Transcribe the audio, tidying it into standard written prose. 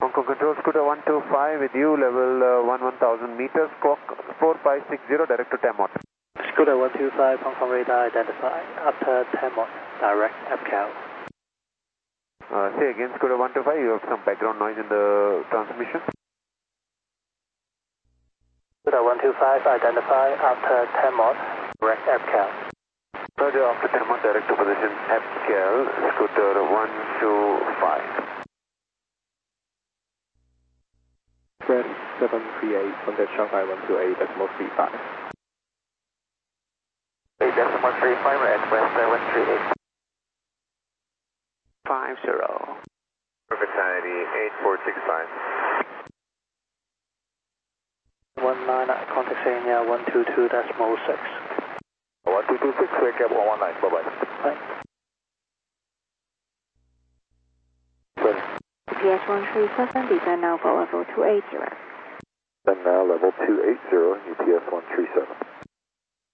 Hong Kong Control, Scooter 125 with you, level 1000 meters, clock 4560, direct to Tamot. Scooter 125, Hong Kong radar identified, after Tamot, direct FCAL. Say again, Scooter 125, you have some background noise in the transmission. Scooter 125, identified, after Tamot, direct FCAL. Roger, after Tamot, direct to position FCAL, Scooter 125. Express 738, contact Shanghai 128, decimal 35. 8 decimal 35, Express 738. 50. Perfect sanity, 8465. 19, contact Sanya 122, decimal 6. 1226, wake up 119, bye-bye. Bye. GPS 137, descend now for level 280. Then now level 280, UPS 137.